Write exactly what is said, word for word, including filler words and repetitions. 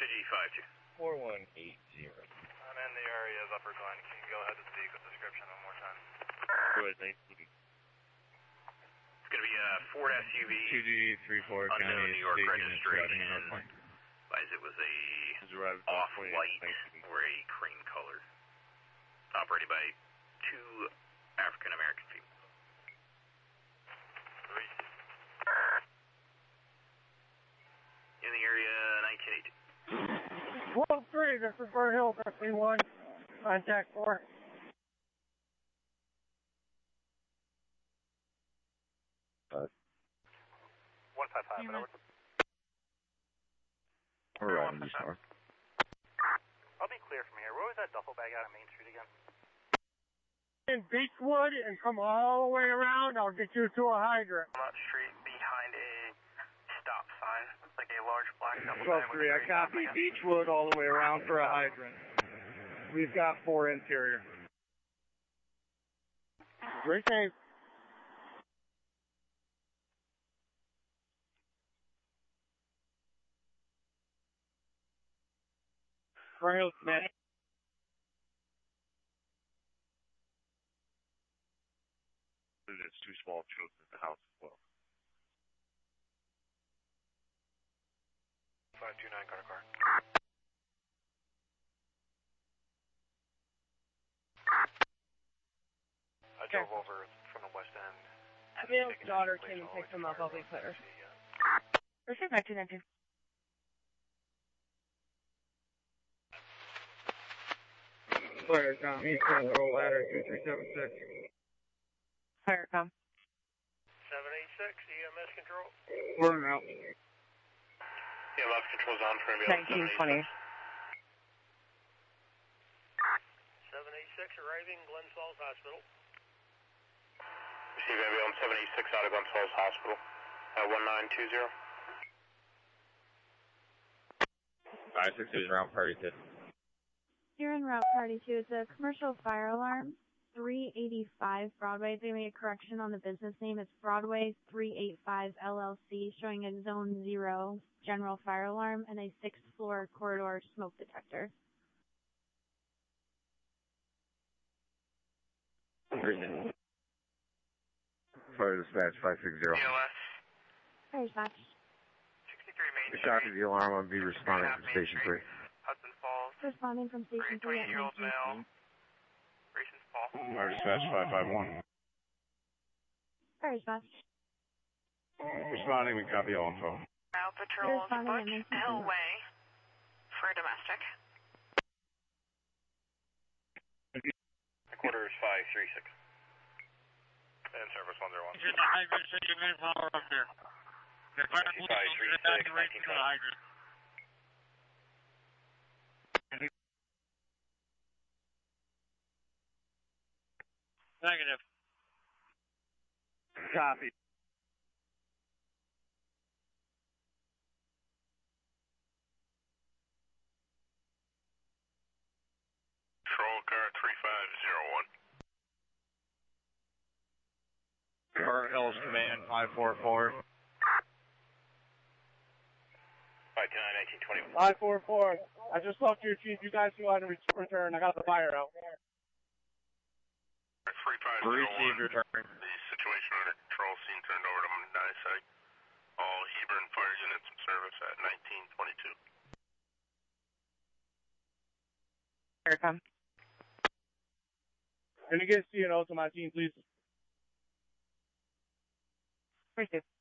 G five two. four one eight zero. I'm in the area of Upper Glen. Can you go ahead with the vehicle description one more time? Good, thank you. It's going to be a Ford S U V. two D three four Unknown New York registration. North As it was a off-white or a cream color. Operated by two African-American females. Three. In the area, nineteen eighty. twelve three, this is Bird Hill, Brooklyn one. Contact four. Uh, one five five, yeah. We're riding this car. I'll be clear from here. Where was that duffel bag out on Main Street again? In Beechwood and come all the way around, I'll get you to a hydrant. On that street behind a stop sign, like a large black duffel bag. twelve three, I copy. Beechwood all the way around for a hydrant. We've got four interior. Great name. Rail Smith. It's two small children in the house as well. five two nine, car to car. I drove over from the west end. Abigail's daughter came and picked him up. I'll be clear. Receive nineteen nineteen. Fire com, East Roll Ladder two three seven six. Fire com. seven eight six, E M S control. We're out. E M S control's on for ambulance. nineteen twenty. seven eight six arriving Glens Falls Hospital. Receive ambulance seven eight six out of Glens Falls Hospital. Uh, one nine two zero. five six two is route party two. You're in Route Party two. It's a commercial fire alarm. three eighty-five Broadway. They made a correction on the business name. It's Broadway three eighty-five L L C, showing a Zone Zero general fire alarm and a sixth floor corridor smoke detector. Fire dispatch five six zero. B O S. Fire dispatch. sixty-three Main The Street. copy of the alarm on be responding from Station three. Hudson Falls. Responding from Station three at twenty-eight-year-old male. Grayson's Falls. Fire dispatch five five one. Fire dispatch. Responding, we copy all info. Now patrol of Responding Butch Hillway for domestic. Quarter is five three six. And service one zero one. Get the hydrant so you can power up there. The fire police will get back to right to the hydrant. Negative. Copy. Control car three five zero one. Car L's command five four four. five two nine nineteen twenty-one. five four four. I just talked to your chief. You guys go ahead and return. I got the fire out. three five zero one. Received return. The situation under control, scene turned over to Mundai site. All Hebron fire units in service at nineteen twenty-two. Here it comes. Can you get C and O to my team, please? Appreciate it.